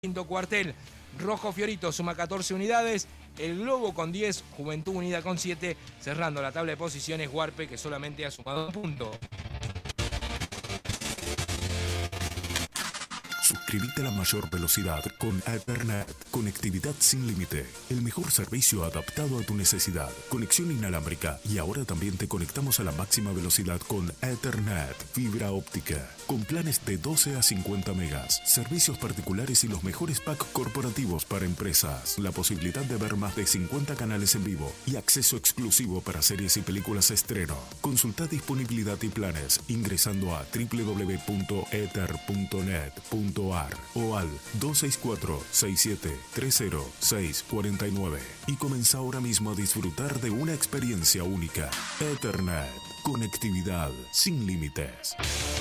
quinto cuartel. Rojo Fiorito suma 14 unidades, el Globo con 10, Juventud Unida con 7, cerrando la tabla de posiciones Huarpe, que solamente ha sumado un punto. Suscríbete a la mayor velocidad con Ethernet. Conectividad sin límite. El mejor servicio adaptado a tu necesidad. Conexión inalámbrica. Y ahora también te conectamos a la máxima velocidad con Ethernet. Fibra óptica. Con planes de 12 a 50 megas. Servicios particulares y los mejores packs corporativos para empresas. La posibilidad de ver más de 50 canales en vivo. Y acceso exclusivo para series y películas estreno. Consulta disponibilidad y planes ingresando a www.ether.net.ar o al 264-6730-649 y comienza ahora mismo a disfrutar de una experiencia única. Ethernet, conectividad sin límites.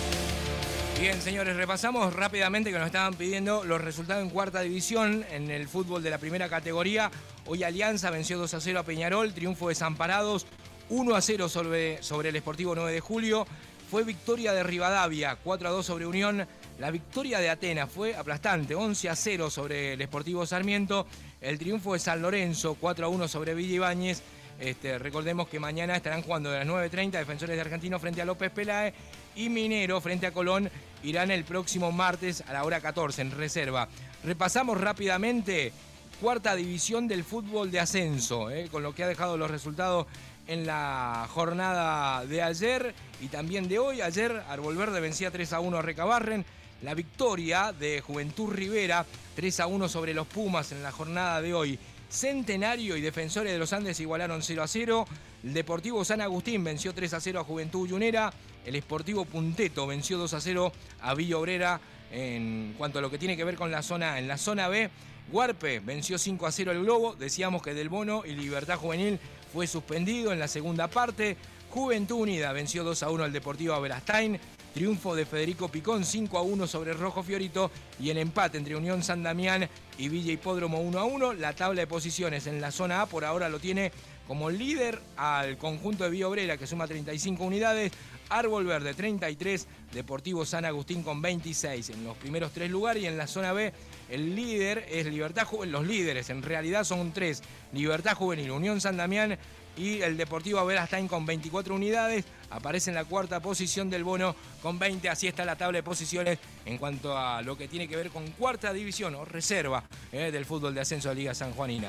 Bien, señores, repasamos rápidamente que nos estaban pidiendo los resultados en cuarta división en el fútbol de la primera categoría. Hoy Alianza venció 2-0 a Peñarol, triunfo de Desamparados, 1-0 sobre el Sportivo 9 de Julio. Fue victoria de Rivadavia, 4-2 sobre Unión. La victoria de Atenas fue aplastante, 11-0 sobre el Sportivo Sarmiento. El triunfo de San Lorenzo, 4-1 sobre Villa Ibáñez. Recordemos que mañana estarán jugando de las 9:30 Defensores de Argentino frente a López Peláez y Minero frente a Colón. Irán el próximo martes a la hora 14 en reserva. Repasamos rápidamente cuarta división del fútbol de ascenso, con lo que ha dejado los resultados en la jornada de ayer y también de hoy. Ayer Árbol Verde vencía 3-1 a Recabarren. La victoria de Juventud Rivera, 3-1 sobre los Pumas en la jornada de hoy. Centenario y Defensores de los Andes igualaron 0-0. El Deportivo San Agustín venció 3-0 a Juventud Yunera. El Sportivo Punteto venció 2-0 a Villa Obrera. En cuanto a lo que tiene que ver con la zona A, en la zona B, Huarpe venció 5-0 al Globo. Decíamos que Del Bono y Libertad Juvenil fue suspendido en la segunda parte. Juventud Unida venció 2-1 al Deportivo Aberastain. Triunfo de Federico Picón 5-1 sobre Rojo Fiorito y el empate entre Unión San Damián y Villa Hipódromo 1-1. La tabla de posiciones en la zona A por ahora lo tiene como líder al conjunto de Villa Obrera, que suma 35 unidades. Árbol Verde 33, Deportivo San Agustín con 26 en los primeros tres lugares, y en la zona B el líder es Libertad Juvenil. Los líderes en realidad son tres: Libertad Juvenil, Unión San Damián y el Deportivo Aberastain con 24 unidades. Aparece en la cuarta posición Del Bono con 20. Así está la tabla de posiciones en cuanto a lo que tiene que ver con cuarta división o reserva del fútbol de ascenso de Liga Sanjuanina.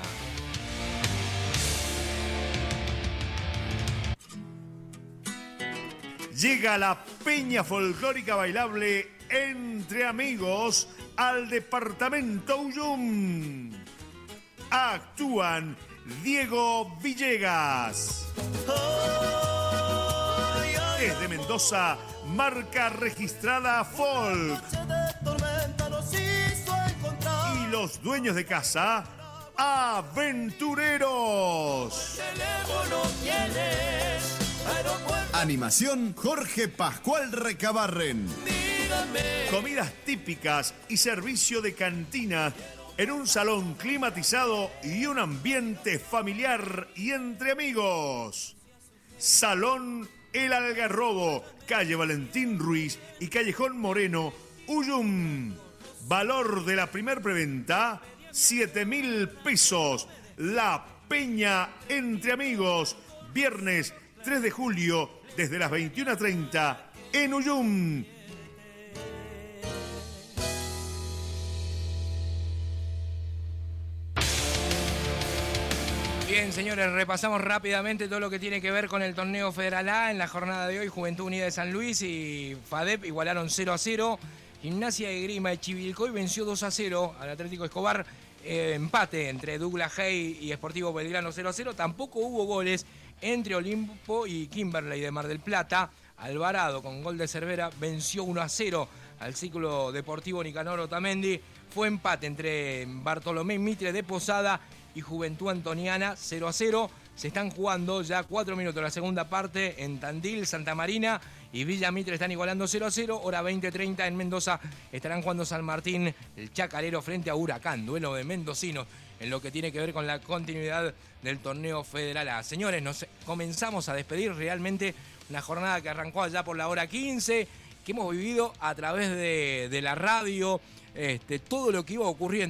Llega la Peña Folclórica Bailable Entre Amigos al departamento Ullum. Actúan Diego Villegas. Desde Mendoza, marca registrada Folk. Y los dueños de casa, Aventureros. Animación Jorge Pascual Recabarren. Comidas típicas y servicio de cantina en un salón climatizado y un ambiente familiar y entre amigos. Salón El Algarrobo, calle Valentín Ruiz y Callejón Moreno, Ullum. Valor de la primer preventa, 7.000 pesos. La Peña Entre Amigos, viernes 3 de julio, desde las 21:30 en Ullum. Bien, señores, repasamos rápidamente todo lo que tiene que ver con el torneo Federal A. En la jornada de hoy, Juventud Unida de San Luis y FADEP igualaron 0-0. Gimnasia de Grima de Chivilcoy venció 2-0 al Atlético Escobar. Empate entre Douglas Hay y Sportivo Belgrano 0-0. Tampoco hubo goles entre Olimpo y Kimberley de Mar del Plata. Alvarado con gol de Cervera venció 1-0 al Ciclo Deportivo Nicanor Otamendi. Fue empate entre Bartolomé Mitre de Posada y Juventud Antoniana 0-0. Se están jugando ya 4 minutos de la segunda parte en Tandil, Santa Marina y Villa Mitre están igualando 0-0. Hora 20:30 en Mendoza estarán jugando San Martín, el Chacarero frente a Huracán. Duelo de mendocinos en lo que tiene que ver con la continuidad del torneo Federal A. Señores, nos comenzamos a despedir. Realmente una jornada que arrancó allá por la hora 15 que hemos vivido a través de la radio, todo lo que iba ocurriendo.